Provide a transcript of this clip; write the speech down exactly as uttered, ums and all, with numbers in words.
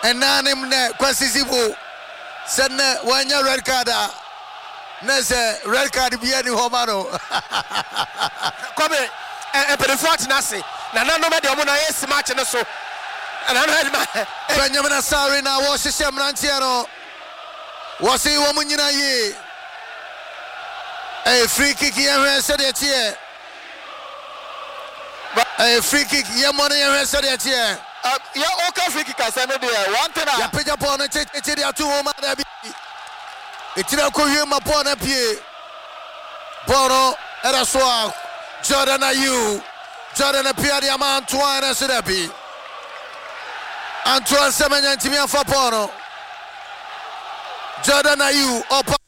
And nanim ne kwasizibu. Sene wanya red card. Nese red card biya ni homano. Come e pe front na se. Na na no me de omo na yes match no so. Na na ma. Benjamin Asare na wo hihye mrantia no. Wo se wo munyina ye. A free kick ye hwe se de tie. A free kick ye money ye hwe se de tie. Uh, yeah, okay, free kick as any day. One thing. Ya peja po no che che dia tu homa da bi. Etira ko hwe ma po na pie. Boro era so Jordan Ayew. Jordan appear the man Antoine Sedepi. Antoine Semenya ntimi afa po no. Jordan Ayew opa